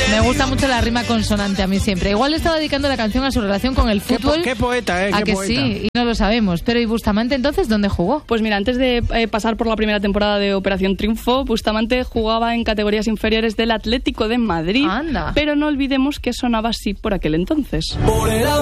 Me gusta mucho la rima consonante a mí siempre. Igual le estaba dedicando la canción a su relación con el fútbol. Qué poeta, ¿A que poeta? Sí? Y no lo sabemos. Pero ¿y Bustamante entonces dónde jugó? Pues mira, antes de pasar por la primera temporada de Operación Triunfo, Bustamante jugaba en categorías inferiores del Atlético de Madrid. Anda. Pero no olvidemos que sonaba así por aquel entonces.